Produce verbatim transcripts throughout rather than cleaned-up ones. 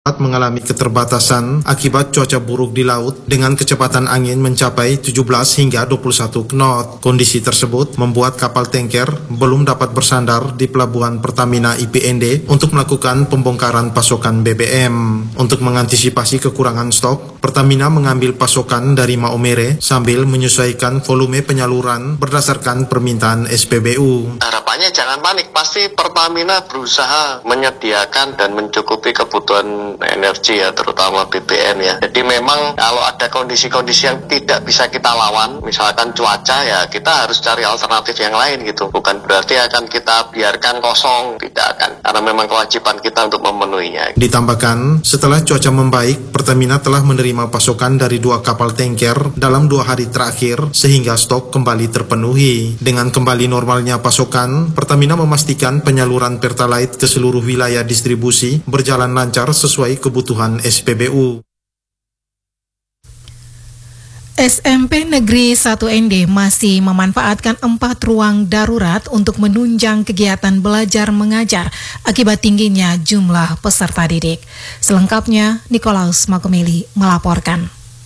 mengalami keterbatasan akibat cuaca buruk di laut dengan kecepatan angin mencapai tujuh belas hingga dua puluh satu knot. Kondisi tersebut membuat kapal tanker belum dapat bersandar di pelabuhan Pertamina I P N D untuk melakukan pembongkaran pasokan B B M. Untuk mengantisipasi kekurangan stok, Pertamina mengambil pasokan dari Maumere sambil menyesuaikan volume penyaluran berdasarkan permintaan S P B U. Harapannya jangan panik, pasti Pertamina berusaha menyediakan dan mencukupi kebutuhan energi ya, terutama B B M ya. Jadi memang kalau ada kondisi-kondisi yang tidak bisa kita lawan, misalkan cuaca, ya kita harus cari alternatif yang lain gitu. Bukan berarti akan kita biarkan kosong, tidak akan. Karena memang kewajiban kita untuk memenuhinya. Ditambahkan, setelah cuaca membaik, Pertamina telah menerima pasokan dari dua kapal tanker dalam dua hari terakhir sehingga stok kembali terpenuhi. Dengan kembali normalnya pasokan, Pertamina memastikan penyaluran Pertalite ke seluruh wilayah distribusi berjalan lancar sesuai kebutuhan S P B U. S M P Negeri satu N D masih memanfaatkan empat ruang darurat untuk menunjang kegiatan belajar mengajar akibat tingginya jumlah peserta didik. Selengkapnya, Nikolaus Makumeli melaporkan.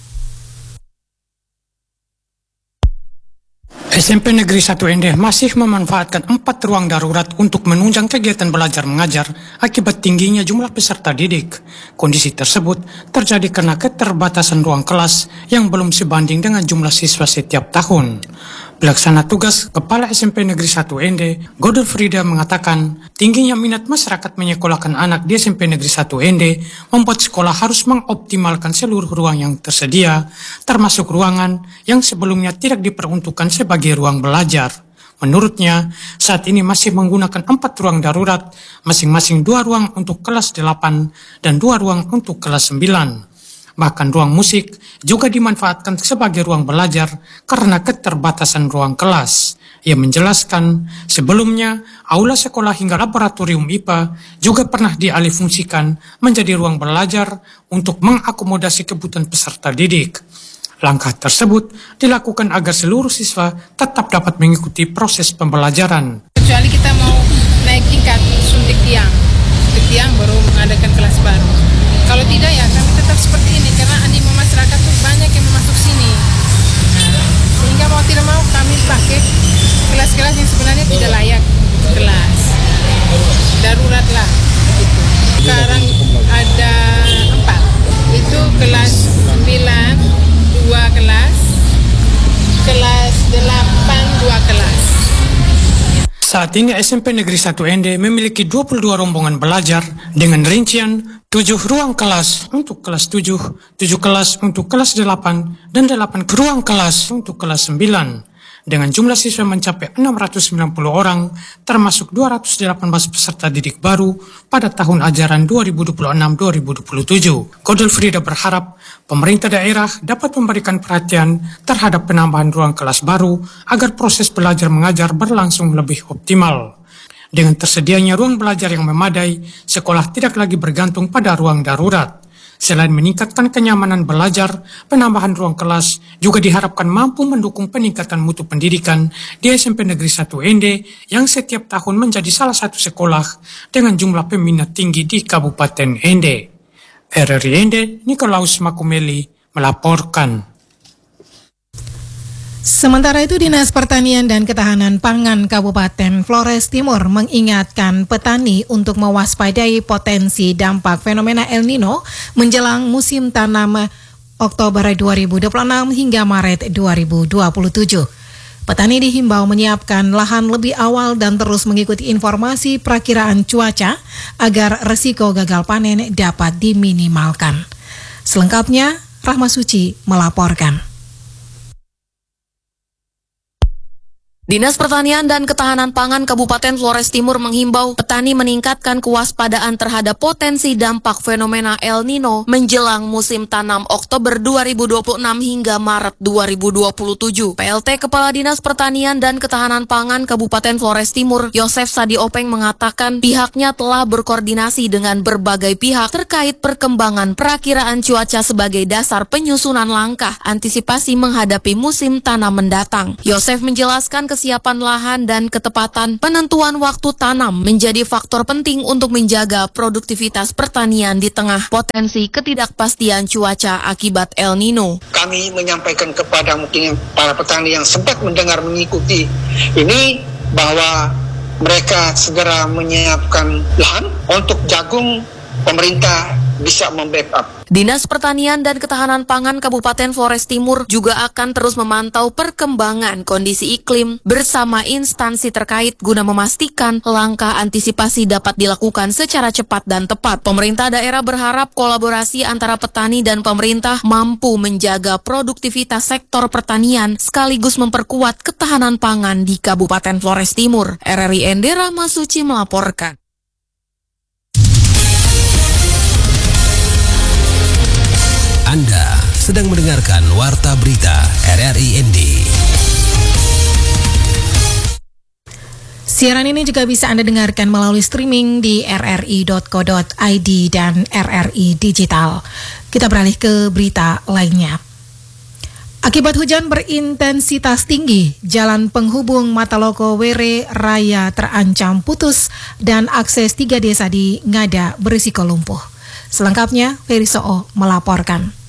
S M P Negeri satu N D masih memanfaatkan empat ruang darurat untuk menunjang kegiatan belajar mengajar akibat tingginya jumlah peserta didik. Kondisi tersebut terjadi karena keterbatasan ruang kelas yang belum sebanding dengan jumlah siswa setiap tahun. Pelaksana tugas Kepala S M P Negeri satu N D, Godol Frida mengatakan, tingginya minat masyarakat menyekolahkan anak di S M P Negeri satu N D membuat sekolah harus mengoptimalkan seluruh ruang yang tersedia, termasuk ruangan yang sebelumnya tidak diperuntukkan sebagai ruang belajar. Menurutnya, saat ini masih menggunakan empat ruang darurat, masing-masing dua ruang untuk kelas delapan dan dua ruang untuk kelas sembilan. Bahkan ruang musik juga dimanfaatkan sebagai ruang belajar karena keterbatasan ruang kelas. Ia menjelaskan, sebelumnya aula sekolah hingga laboratorium I P A juga pernah dialihfungsikan menjadi ruang belajar untuk mengakomodasi kebutuhan peserta didik. Langkah tersebut dilakukan agar seluruh siswa tetap dapat mengikuti proses pembelajaran. Kecuali kita mau naik tingkat suntik tiang, suntik tiang baru mengadakan kelas baru. Kalau tidak ya kami tetap seperti ini karena animo masyarakat tuh banyak yang masuk sini. Nah, sehingga mau tidak mau kami pakai kelas-kelas yang sebenarnya tidak layak kelas. Darurat lah gitu. Sekarang ada empat. Itu kelas sembilan, dua kelas. Kelas delapan, dua kelas. Saat ini S M P Negeri satu N D memiliki dua puluh dua rombongan belajar dengan rincian tujuh ruang kelas untuk kelas tujuh, tujuh kelas untuk kelas delapan, dan delapan ruang kelas untuk kelas sembilan. Dengan jumlah siswa mencapai enam ratus sembilan puluh orang, termasuk dua ratus delapan belas peserta didik baru pada tahun ajaran dua ribu dua puluh enam dua ribu dua puluh tujuh. Godol Frida berharap pemerintah daerah dapat memberikan perhatian terhadap penambahan ruang kelas baru agar proses belajar mengajar berlangsung lebih optimal. Dengan tersedianya ruang belajar yang memadai, sekolah tidak lagi bergantung pada ruang darurat. Selain meningkatkan kenyamanan belajar, penambahan ruang kelas juga diharapkan mampu mendukung peningkatan mutu pendidikan di S M P Negeri satu N D yang setiap tahun menjadi salah satu sekolah dengan jumlah peminat tinggi di Kabupaten N D. R R I N D, Nikolaus Makumeli melaporkan. Sementara itu, Dinas Pertanian dan Ketahanan Pangan Kabupaten Flores Timur mengingatkan petani untuk mewaspadai potensi dampak fenomena El Nino menjelang musim tanam Oktober dua ribu dua puluh enam hingga Maret dua ribu dua puluh tujuh. Petani dihimbau menyiapkan lahan lebih awal dan terus mengikuti informasi perakiraan cuaca agar resiko gagal panen dapat diminimalkan. Selengkapnya, Rahma Suci melaporkan. Dinas Pertanian dan Ketahanan Pangan Kabupaten Flores Timur menghimbau petani meningkatkan kewaspadaan terhadap potensi dampak fenomena El Nino menjelang musim tanam Oktober dua ribu dua puluh enam hingga Maret dua ribu dua puluh tujuh. P L T Kepala Dinas Pertanian dan Ketahanan Pangan Kabupaten Flores Timur, Yosef Sadiopeng mengatakan pihaknya telah berkoordinasi dengan berbagai pihak terkait perkembangan perakiraan cuaca sebagai dasar penyusunan langkah antisipasi menghadapi musim tanam mendatang. Yosef menjelaskan kesiapan lahan dan ketepatan penentuan waktu tanam menjadi faktor penting untuk menjaga produktivitas pertanian di tengah potensi ketidakpastian cuaca akibat El Nino. Kami menyampaikan kepada mungkin para petani yang sempat mendengar mengikuti ini bahwa mereka segera menyiapkan lahan untuk jagung. Pemerintah bisa membackup. Dinas Pertanian dan Ketahanan Pangan Kabupaten Flores Timur juga akan terus memantau perkembangan kondisi iklim bersama instansi terkait guna memastikan langkah antisipasi dapat dilakukan secara cepat dan tepat. Pemerintah daerah berharap kolaborasi antara petani dan pemerintah mampu menjaga produktivitas sektor pertanian sekaligus memperkuat ketahanan pangan di Kabupaten Flores Timur. R R I Endera Masuci melaporkan. Anda sedang mendengarkan Warta Berita R R I N D. Siaran ini juga bisa Anda dengarkan melalui streaming di r r i dot co dot i d dan R R I Digital. Kita beralih ke berita lainnya. Akibat hujan berintensitas tinggi, jalan penghubung Mataloko Were Raya terancam putus dan akses tiga desa di Ngada berisiko lumpuh. Selengkapnya, Ferry Soo melaporkan.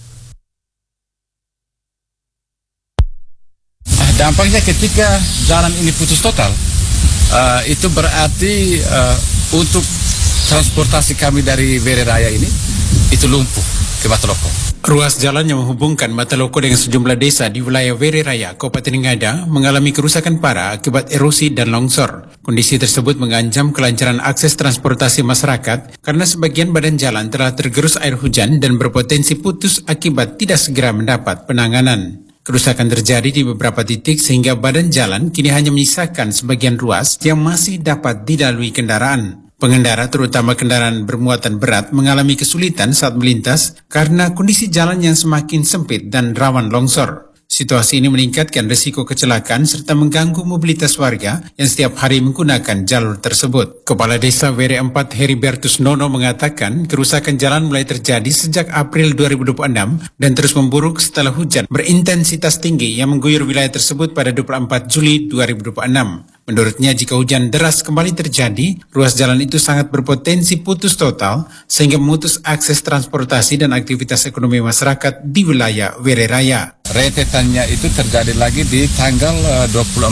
Dampaknya ketika jalan ini putus total, uh, itu berarti uh, untuk transportasi kami dari Were Raya ini, itu lumpuh ke Mataloko. Ruas jalan yang menghubungkan Mataloko dengan sejumlah desa di wilayah Were Raya, Kabupaten Ngada, mengalami kerusakan parah akibat erosi dan longsor. Kondisi tersebut mengancam kelancaran akses transportasi masyarakat karena sebagian badan jalan telah tergerus air hujan dan berpotensi putus akibat tidak segera mendapat penanganan. Kerusakan terjadi di beberapa titik sehingga badan jalan kini hanya menyisakan sebagian ruas yang masih dapat dilalui kendaraan. Pengendara terutama kendaraan bermuatan berat mengalami kesulitan saat melintas karena kondisi jalan yang semakin sempit dan rawan longsor. Situasi ini meningkatkan risiko kecelakaan serta mengganggu mobilitas warga yang setiap hari menggunakan jalur tersebut. Kepala Desa Were empat Heribertus Nono mengatakan kerusakan jalan mulai terjadi sejak April dua ribu dua puluh enam dan terus memburuk setelah hujan berintensitas tinggi yang mengguyur wilayah tersebut pada dua puluh empat Juli dua ribu dua puluh enam. Menurutnya jika hujan deras kembali terjadi, ruas jalan itu sangat berpotensi putus total sehingga memutus akses transportasi dan aktivitas ekonomi masyarakat di wilayah Were Raya. Rentetannya itu terjadi lagi di tanggal uh, dua puluh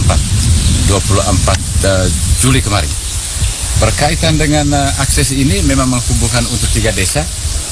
empat Juli kemarin. Berkaitan dengan uh, akses ini memang menghubungkan untuk tiga desa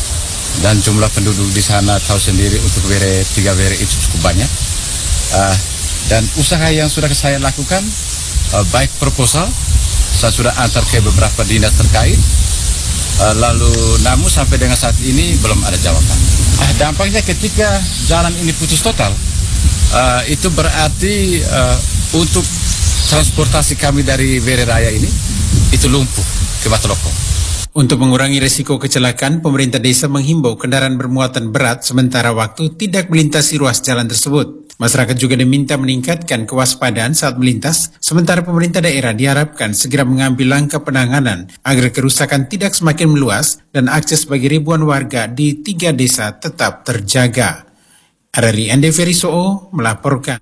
dan jumlah penduduk di sana tahu sendiri untuk Were, tiga Were itu cukup banyak. Uh, dan usaha yang sudah saya lakukan, Uh, baik proposal, saya sudah antar ke beberapa dinas terkait, uh, lalu namun sampai dengan saat ini belum ada jawaban. Uh, dampaknya ketika jalan ini putus total, uh, itu berarti uh, untuk transportasi kami dari Were Raya ini, itu lumpuh ke Mataloko. Untuk mengurangi risiko kecelakaan, pemerintah desa menghimbau kendaraan bermuatan berat sementara waktu tidak melintasi ruas jalan tersebut. Masyarakat juga diminta meningkatkan kewaspadaan saat melintas, sementara pemerintah daerah diharapkan segera mengambil langkah penanganan agar kerusakan tidak semakin meluas dan akses bagi ribuan warga di tiga desa tetap terjaga. R R I Ende Ferry Soo melaporkan.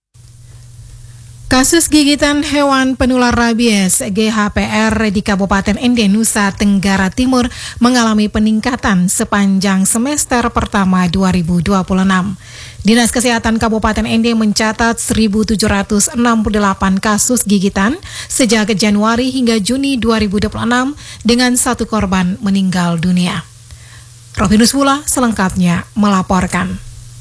Kasus gigitan hewan penular rabies G H P R di Kabupaten Ende, Nusa Tenggara Timur mengalami peningkatan sepanjang semester pertama dua ribu dua puluh enam. Dinas Kesehatan Kabupaten Ende mencatat seribu tujuh ratus enam puluh delapan kasus gigitan sejak Januari hingga Juni dua ribu dua puluh enam dengan satu korban meninggal dunia. Robinus Wula selengkapnya melaporkan.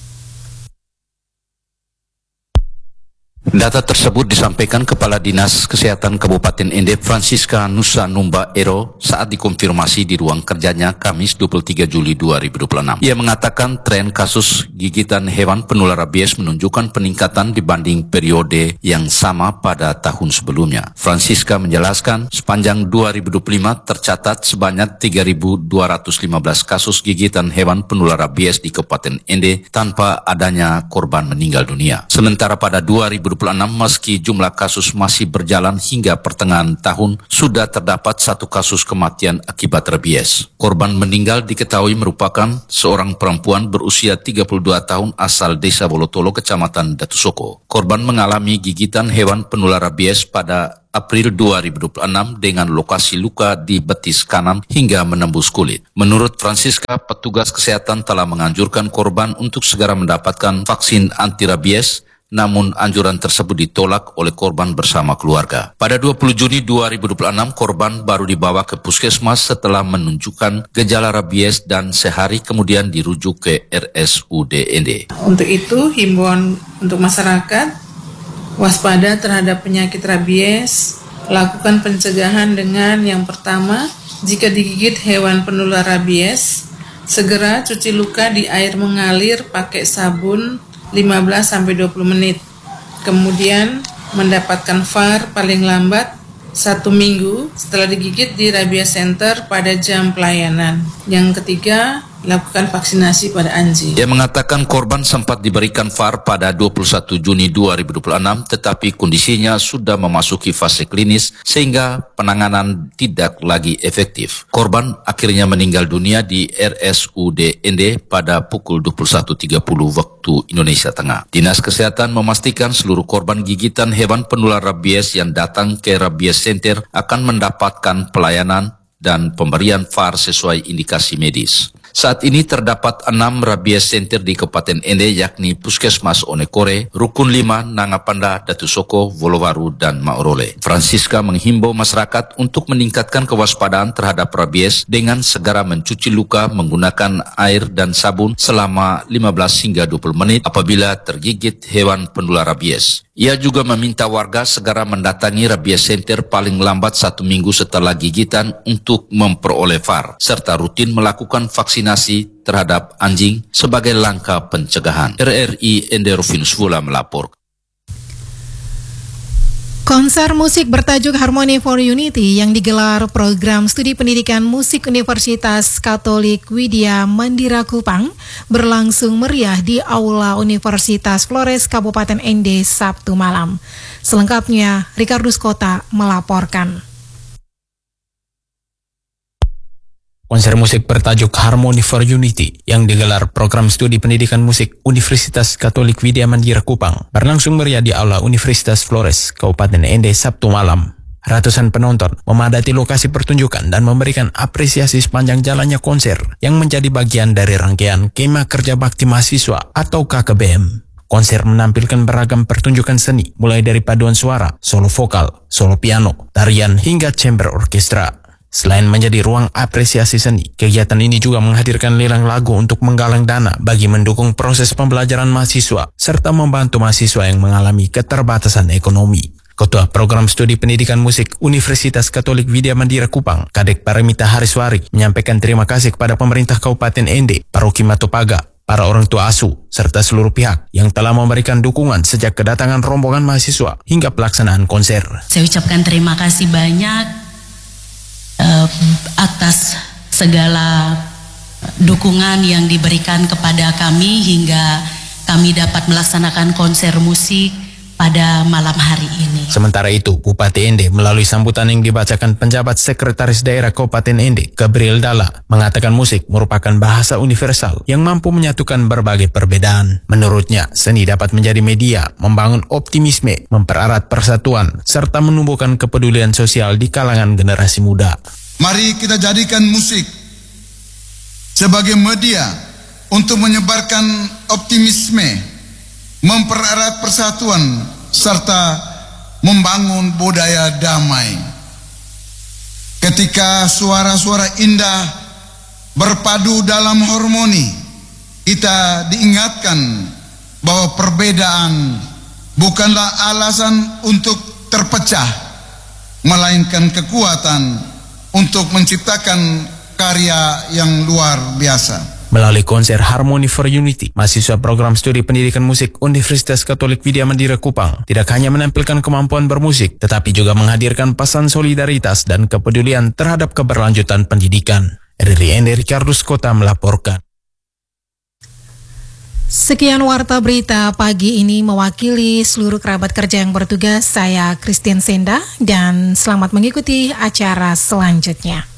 Data tersebut disampaikan Kepala Dinas Kesehatan Kabupaten Ende Francisca Nusa Numba Ero saat dikonfirmasi di ruang kerjanya Kamis dua puluh tiga Juli dua ribu dua puluh enam. Ia mengatakan tren kasus gigitan hewan penular rabies menunjukkan peningkatan dibanding periode yang sama pada tahun sebelumnya. Francisca menjelaskan sepanjang dua ribu dua puluh lima tercatat sebanyak tiga ribu dua ratus lima belas kasus gigitan hewan penular rabies di Kabupaten Ende tanpa adanya korban meninggal dunia. Sementara pada dua ribu dua puluh ribu dua puluh enam meski jumlah kasus masih berjalan hingga pertengahan tahun, sudah terdapat satu kasus kematian akibat rabies. Korban meninggal diketahui merupakan seorang perempuan berusia tiga puluh dua tahun asal Desa Bolotolo, Kecamatan Datusoko. Korban mengalami gigitan hewan penular rabies pada April dua ribu dua puluh enam dengan lokasi luka di betis kanan hingga menembus kulit. Menurut Francisca, petugas kesehatan telah menganjurkan korban untuk segera mendapatkan vaksin anti rabies, namun anjuran tersebut ditolak oleh korban bersama keluarga. Pada dua puluh Juni dua ribu dua puluh enam, korban baru dibawa ke puskesmas setelah menunjukkan gejala rabies dan sehari kemudian dirujuk ke R S U D N D. Untuk itu, himbauan untuk masyarakat waspada terhadap penyakit rabies, lakukan pencegahan dengan yang pertama, jika digigit hewan penular rabies, segera cuci luka di air mengalir pakai sabun lima belas sampai dua puluh menit. Kemudian mendapatkan V A R paling lambat satu minggu setelah digigit di Rabies Center pada jam pelayanan. Yang ketiga, lakukan vaksinasi pada anjing. Ia mengatakan korban sempat diberikan V A R pada dua puluh satu Juni dua ribu dua puluh enam, tetapi kondisinya sudah memasuki fase klinis sehingga penanganan tidak lagi efektif. Korban akhirnya meninggal dunia di R S U D N D pada pukul dua puluh satu tiga puluh waktu Indonesia Tengah. Dinas Kesehatan memastikan seluruh korban gigitan hewan penular rabies yang datang ke Rabies Center akan mendapatkan pelayanan dan pemberian V A R sesuai indikasi medis. Saat ini terdapat enam Rabies Center di Kabupaten Ende, yakni Puskesmas Onekore, Rukun lima, Nangapanda, Datusoko, Wolowaru, dan Maorole. Francisca menghimbau masyarakat untuk meningkatkan kewaspadaan terhadap rabies dengan segera mencuci luka menggunakan air dan sabun selama lima belas hingga dua puluh menit apabila tergigit hewan penular rabies. Ia juga meminta warga segera mendatangi Rabies Center paling lambat satu minggu setelah gigitan untuk memperoleh V A R, serta rutin melakukan vaksinasi terhadap anjing sebagai langkah pencegahan. R R I Ende Rufinus Vula melapor. Konser musik bertajuk Harmony for Unity yang digelar program studi pendidikan musik Universitas Katolik Widya Mandira Kupang berlangsung meriah di Aula Universitas Flores Kabupaten Ende Sabtu malam. Selengkapnya, Ricardus Kota melaporkan. Konser musik bertajuk Harmony for Unity yang digelar program studi pendidikan musik Universitas Katolik Widya Mandira Kupang berlangsung meriah di Aula Universitas Flores, Kabupaten Ende Sabtu malam. Ratusan penonton memadati lokasi pertunjukan dan memberikan apresiasi sepanjang jalannya konser yang menjadi bagian dari rangkaian Kema Kerja Bakti Mahasiswa atau K K B M. Konser menampilkan beragam pertunjukan seni mulai dari paduan suara, solo vokal, solo piano, tarian hingga chamber orkestra. Selain menjadi ruang apresiasi seni, kegiatan ini juga menghadirkan lelang lagu untuk menggalang dana bagi mendukung proses pembelajaran mahasiswa, serta membantu mahasiswa yang mengalami keterbatasan ekonomi. Ketua Program Studi Pendidikan Musik Universitas Katolik Widya Mandira Kupang, Kadek Paramita Hariswari, menyampaikan terima kasih kepada pemerintah Kabupaten Ende, Paroki Matopaga, para orang tua asuh, serta seluruh pihak yang telah memberikan dukungan sejak kedatangan rombongan mahasiswa hingga pelaksanaan konser. Saya ucapkan terima kasih banyak Uh, atas segala dukungan yang diberikan kepada kami hingga kami dapat melaksanakan konser musik pada malam hari ini. Sementara itu, Bupati Ende melalui sambutan yang dibacakan penjabat Sekretaris Daerah Kabupaten Ende, Gabriel Dalla, mengatakan musik merupakan bahasa universal yang mampu menyatukan berbagai perbedaan. Menurutnya, seni dapat menjadi media, membangun optimisme, mempererat persatuan, serta menumbuhkan kepedulian sosial di kalangan generasi muda. Mari kita jadikan musik sebagai media untuk menyebarkan optimisme, mempererat persatuan, serta membangun budaya damai. Ketika suara-suara indah berpadu dalam harmoni, kita diingatkan bahwa perbedaan bukanlah alasan untuk terpecah, melainkan kekuatan untuk menciptakan karya yang luar biasa. Melalui konser Harmony for Unity, mahasiswa program studi pendidikan musik Universitas Katolik Widya Mandira Kupang tidak hanya menampilkan kemampuan bermusik, tetapi juga menghadirkan pesan solidaritas dan kepedulian terhadap keberlanjutan pendidikan. R R I Ende Ricardus Kota melaporkan. Sekian Warta Berita pagi ini mewakili seluruh kerabat kerja yang bertugas. Saya Christine Senda dan selamat mengikuti acara selanjutnya.